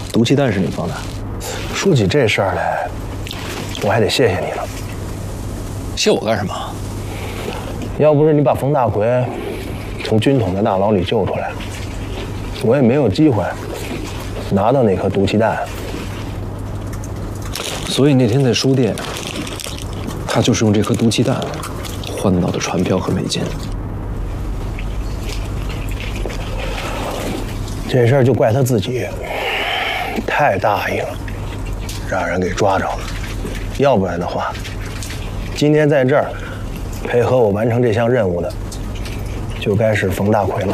毒气弹是你放的。 说起这事儿来，我还得谢谢你了。 谢我干什么？ 要不是你把冯大奎从军统的大牢里救出来，我也没有机会拿到那颗毒气弹。 所以那天在书店，他就是用这颗毒气弹换到的船票和美金。 这事儿就怪他自己，太大意了，让人给抓着了。要不然的话，今天在这儿配合我完成这项任务的，就该是冯大奎了。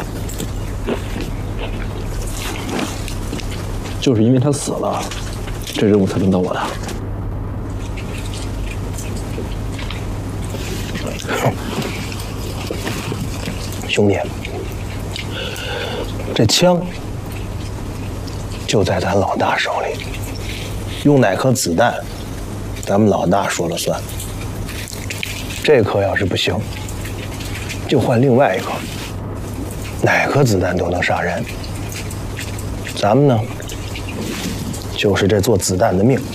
就是因为他死了，这任务才轮到我的。 兄弟，这枪就在咱老大手里，用哪颗子弹，咱们老大说了算。这颗要是不行，就换另外一颗，哪颗子弹都能杀人。咱们呢，就是这做子弹的命。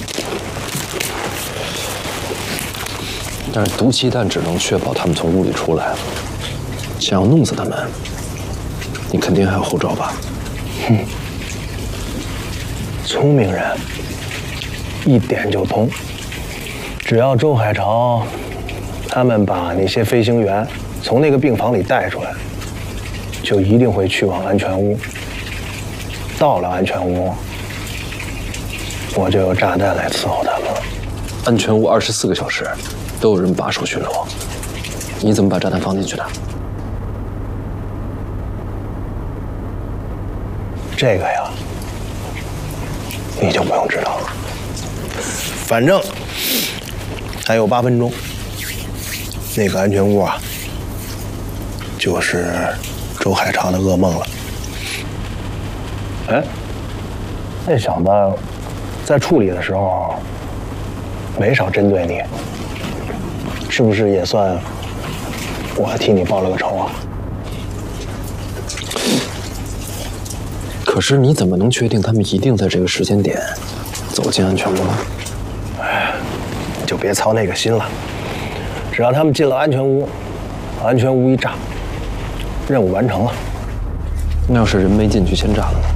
但是毒气弹只能确保他们从屋里出来，想要弄死他们，你肯定还有后招吧？ 哼，聪明人一点就通。只要周海潮他们把那些飞行员从那个病房里带出来，就一定会去往安全屋。到了安全屋，我就有炸弹来伺候他们了。 安全屋24个小时都有人把守巡逻，你怎么把炸弹放进去的？ 这个呀，你就不用知道了。反正还有8分钟，那个安全屋啊，就是周海潮的噩梦了。哎，那小子在处理的时候没少针对你，是不是也算我替你报了个仇啊？ 可是你怎么能确定他们一定在这个时间点走进安全屋呢？ 哎，就别操那个心了。只要他们进了安全屋，安全屋一炸，任务完成了。 那要是人没进去先炸了呢？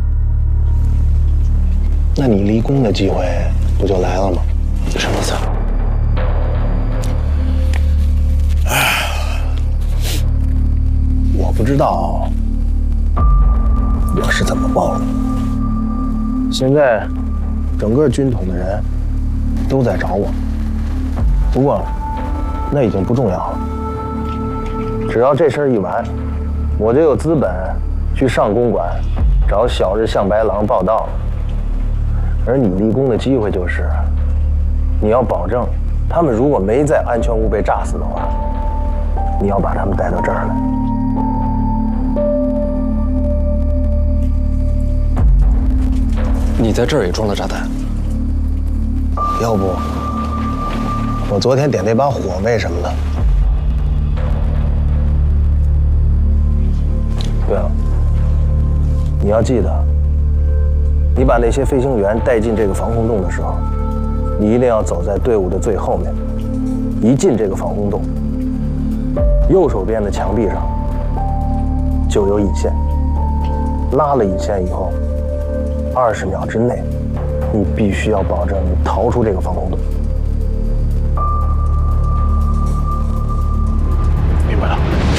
那你立功的机会不就来了吗？ 什么意思？ 我不知道我是怎么暴露。现在整个军统的人都在找我，不过那已经不重要了。只要这事儿一完，我就有资本去上公馆找小日向白狼报道了。而你立功的机会就是，你要保证他们如果没在安全屋被炸死的话，你要把他们带到这儿来。 你在这儿也装了炸弹？ 要不，我昨天点那把火为什么呢？对了，你要记得，你把那些飞行员带进这个防空洞的时候，你一定要走在队伍的最后面。一进这个防空洞，右手边的墙壁上就有引线，拉了引线以后，20秒之内，你必须要保证你逃出这个防空洞。 明白了。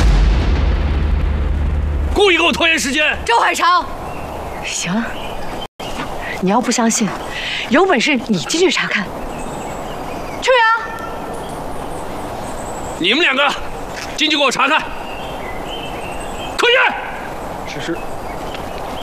故意给我拖延时间！ 周海潮，行了，你要不相信，有本事你进去查看。秋阳， 你们2个进去给我查看。科员， 是。